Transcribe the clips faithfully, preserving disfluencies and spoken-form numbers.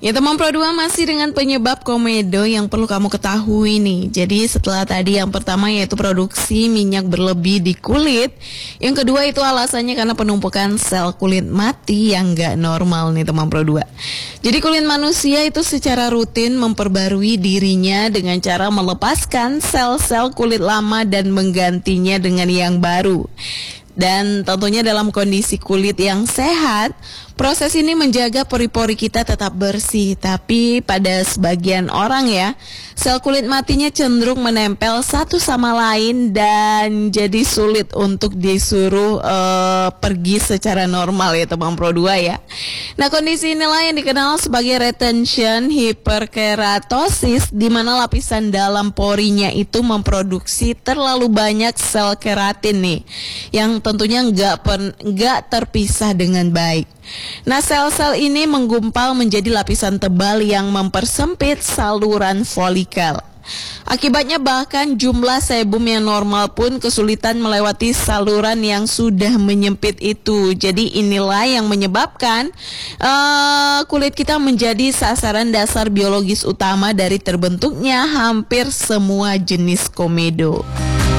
Ya teman Pro dua, masih dengan penyebab komedo yang perlu kamu ketahui nih. Jadi setelah tadi yang pertama yaitu produksi minyak berlebih di kulit, yang kedua itu alasannya karena penumpukan sel kulit mati yang gak normal nih teman Pro dua. Jadi kulit manusia itu secara rutin memperbarui dirinya dengan cara melepaskan sel-sel kulit lama dan menggantinya dengan yang baru. Dan tentunya dalam kondisi kulit yang sehat, proses ini menjaga pori-pori kita tetap bersih. Tapi pada sebagian orang ya, sel kulit matinya cenderung menempel satu sama lain dan jadi sulit untuk disuruh uh, pergi secara normal ya teman Pro dua ya. Nah, kondisi inilah yang dikenal sebagai retention hyperkeratosis, di mana lapisan dalam porinya itu memproduksi terlalu banyak sel keratin nih, yang tentunya nggak nggak terpisah dengan baik. Nah, sel-sel ini menggumpal menjadi lapisan tebal yang mempersempit saluran folikel. Akibatnya bahkan jumlah sebum yang normal pun kesulitan melewati saluran yang sudah menyempit itu. Jadi inilah yang menyebabkan uh, kulit kita menjadi sasaran dasar biologis utama dari terbentuknya hampir semua jenis komedo.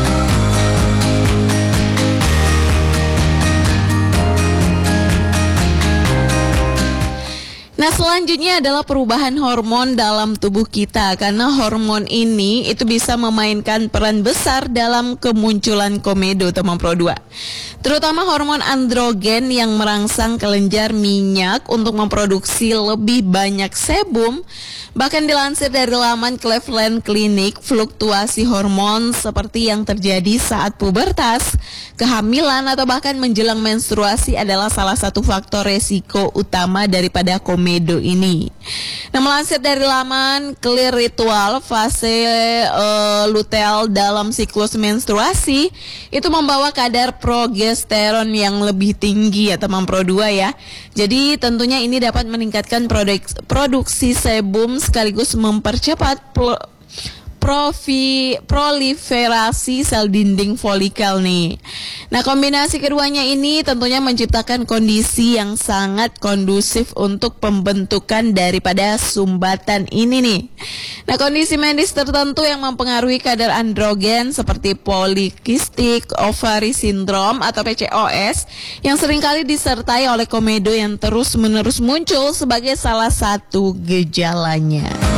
Nah, selanjutnya adalah perubahan hormon dalam tubuh kita, karena hormon ini itu bisa memainkan peran besar dalam kemunculan komedo teman Pro dua. Terutama hormon androgen yang merangsang kelenjar minyak untuk memproduksi lebih banyak sebum. Bahkan dilansir dari laman Cleveland Clinic, fluktuasi hormon seperti yang terjadi saat pubertas, kehamilan atau bahkan menjelang menstruasi adalah salah satu faktor resiko utama daripada komedo ini. Nah, melansir dari laman Clear Ritual, fase uh, luteal dalam siklus menstruasi itu membawa kadar progesteron yang lebih tinggi ya teman Pro dua ya. Jadi tentunya ini dapat meningkatkan produk- produksi sebum sekaligus mempercepat pl- Profi, proliferasi sel dinding folikel nih. Nah, kombinasi keduanya ini tentunya menciptakan kondisi yang sangat kondusif untuk pembentukan daripada sumbatan ini nih. Nah, kondisi medis tertentu yang mempengaruhi kadar androgen seperti polycystic ovary syndrome atau P C O S yang seringkali disertai oleh komedo yang terus-menerus muncul sebagai salah satu gejalanya.